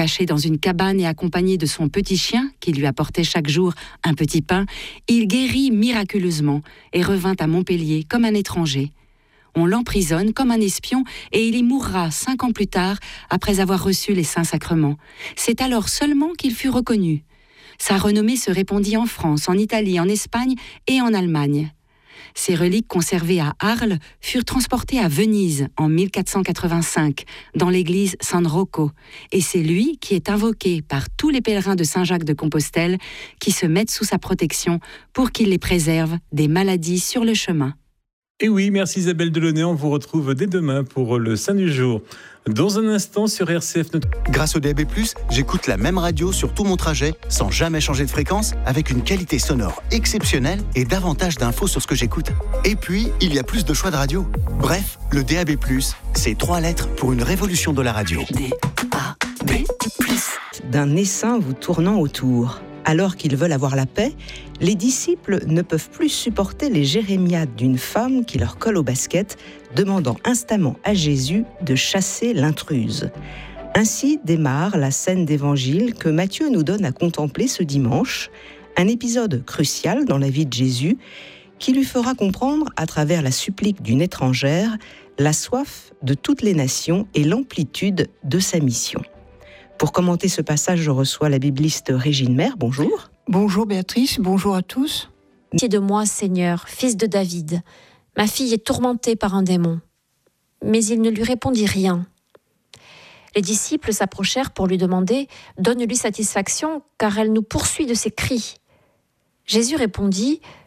caché dans une cabane et accompagné de son petit chien, qui lui apportait chaque jour un petit pain, il guérit miraculeusement et revint à Montpellier comme un étranger. On l'emprisonne comme un espion et il y mourra 5 ans plus tard après avoir reçu les saints sacrements. C'est alors seulement qu'il fut reconnu. Sa renommée se répandit en France, en Italie, en Espagne et en Allemagne. Ses reliques conservées à Arles furent transportées à Venise en 1485, dans l'église San Rocco. Et c'est lui qui est invoqué par tous les pèlerins de Saint-Jacques de Compostelle qui se mettent sous sa protection pour qu'il les préserve des maladies sur le chemin. Et oui, merci Isabelle Delaunay, on vous retrouve dès demain pour le Saint du jour. Dans un instant sur RCF. Grâce au DAB+, j'écoute la même radio sur tout mon trajet, sans jamais changer de fréquence, avec une qualité sonore exceptionnelle et davantage d'infos sur ce que j'écoute. Et puis, il y a plus de choix de radio. Bref, le DAB+, c'est 3 lettres pour une révolution de la radio. DAB+. D'un essaim vous tournant autour. Alors qu'ils veulent avoir la paix, les disciples ne peuvent plus supporter les jérémiades d'une femme qui leur colle au basket, demandant instamment à Jésus de chasser l'intruse. Ainsi démarre la scène d'évangile que Matthieu nous donne à contempler ce dimanche, un épisode crucial dans la vie de Jésus qui lui fera comprendre, à travers la supplique d'une étrangère, la soif de toutes les nations et l'amplitude de sa mission. Pour commenter ce passage, je reçois la bibliste Régine Maire. Bonjour. Bonjour Béatrice, bonjour à tous. Pitié de moi, Seigneur, fils de David. Ma fille est tourmentée par un démon. Mais il ne lui répondit rien. Les disciples s'approchèrent pour lui demander « Donne-lui satisfaction, car elle nous poursuit de ses cris. » Jésus répondit «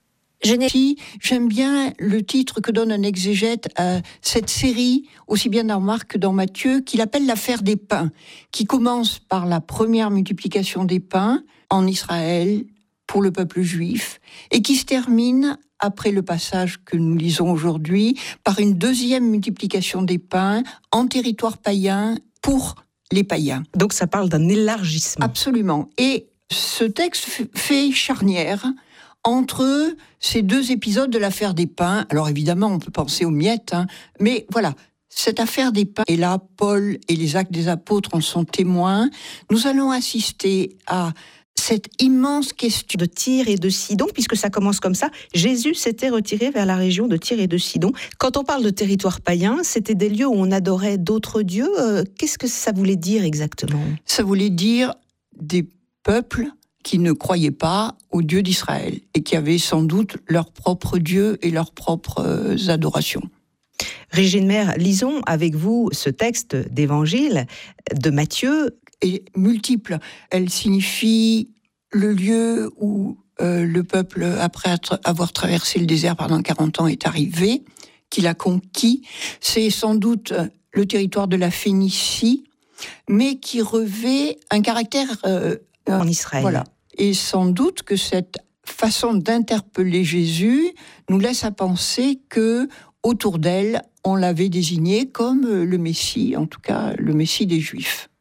J'aime bien le titre que donne un exégète à cette série, aussi bien dans Marc que dans Matthieu, qu'il appelle l'affaire des pains, qui commence par la première multiplication des pains en Israël pour le peuple juif, et qui se termine, après le passage que nous lisons aujourd'hui, par une deuxième multiplication des pains en territoire païen pour les païens. Donc ça parle d'un élargissement. Absolument. Et ce texte fait charnière entre ces 2 épisodes de l'affaire des pains. Alors évidemment, on peut penser aux miettes, mais voilà, cette affaire des pains, et là, Paul et les Actes des Apôtres en sont témoins. Nous allons assister à cette immense question de Tyr et de Sidon, puisque ça commence comme ça. Jésus s'était retiré vers la région de Tyr et de Sidon. Quand on parle de territoire païen, c'était des lieux où on adorait d'autres dieux. Qu'est-ce que ça voulait dire exactement ? Ça voulait dire des peuples qui ne croyaient pas au Dieu d'Israël et qui avaient sans doute leur propre Dieu et leurs propres adorations. Régine Maire, lisons avec vous ce texte d'évangile de Matthieu. Et multiple, elle signifie le lieu où le peuple, après avoir traversé le désert pendant 40 ans, est arrivé, qu'il a conquis. C'est sans doute le territoire de la Phénicie, mais qui revêt un caractère en Israël. Voilà. Et sans doute que cette façon d'interpeller Jésus nous laisse à penser que autour d'elle, on l'avait désigné comme le Messie, en tout cas le Messie des Juifs.